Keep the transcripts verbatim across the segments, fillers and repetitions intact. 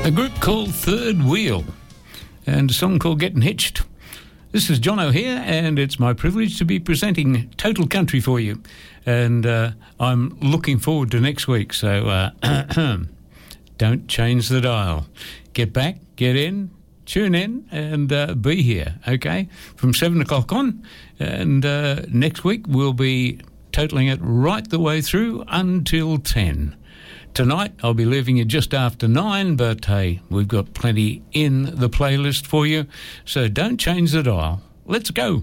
A group called Third Wheel and a song called Getting Hitched. This is Jono here, and it's my privilege to be presenting Total Country for you. And uh, I'm looking forward to next week, so uh, don't change the dial. Get back, get in, tune in, and uh, be here, okay? From seven o'clock on, and uh, next week we'll be totaling it right the way through until ten. Tonight I'll be leaving you just after nine, but hey, we've got plenty in the playlist for you, so don't change the dial. Let's go.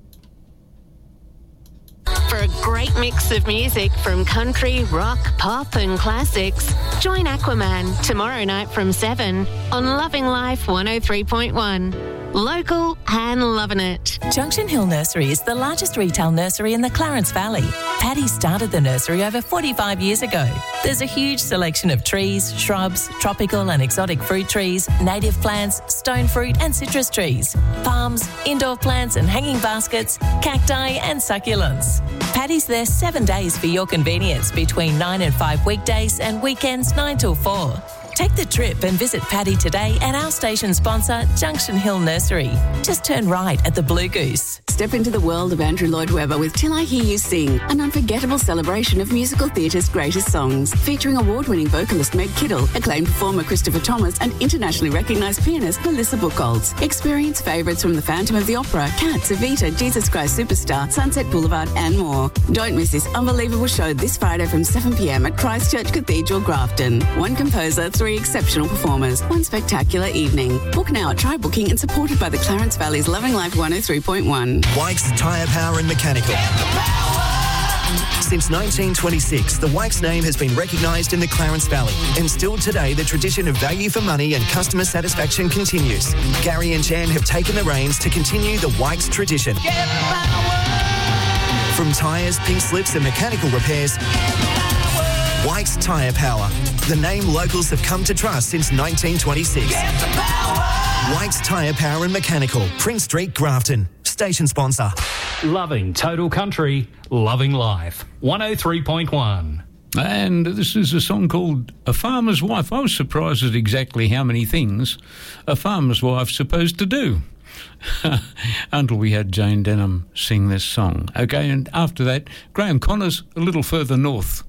For a great mix of music from country, rock, pop and classics, join Aquaman tomorrow night from seven on Loving Life one oh three point one. Local and loving it. Junction Hill Nursery is the largest retail nursery in the Clarence Valley. Paddy started the nursery over forty-five years ago. There's a huge selection of trees, shrubs, tropical and exotic fruit trees, native plants, stone fruit and citrus trees, palms, indoor plants and hanging baskets, cacti and succulents. Paddy's there seven days for your convenience between nine and five weekdays and weekends nine till four. Take the trip and visit Paddy today at our station sponsor, Junction Hill Nursery. Just turn right at the Blue Goose. Step into the world of Andrew Lloyd Webber with Till I Hear You Sing, an unforgettable celebration of musical theatre's greatest songs, featuring award-winning vocalist Meg Kittle, acclaimed performer Christopher Thomas, and internationally recognised pianist Melissa Buchholz. Experience favourites from The Phantom of the Opera, Cats, Evita, Jesus Christ Superstar, Sunset Boulevard, and more. Don't miss this unbelievable show this Friday from seven p.m. at Christchurch Cathedral, Grafton. One composer, three exceptional performers, one spectacular evening. Book now at Try Booking and supported by the Clarence Valley's Loving Life one oh three point one. Wykes Tyre Power and Mechanical. Since nineteen twenty-six, the Wykes name has been recognised in the Clarence Valley, and still today the tradition of value for money and customer satisfaction continues. Gary and Jan have taken the reins to continue the Wykes tradition. From tyres, pink slips and mechanical repairs, Wykes Tyre Power, the name locals have come to trust since nineteen twenty-six. Wykes Tyre Power and Mechanical, Prince Street, Grafton. Station sponsor. Loving Total Country, loving life. one oh three point one. And this is a song called A Farmer's Wife. I was surprised at exactly how many things a farmer's wife's supposed to do until we had Jane Denham sing this song. Okay, and after that, Graham Connors, A Little Further North.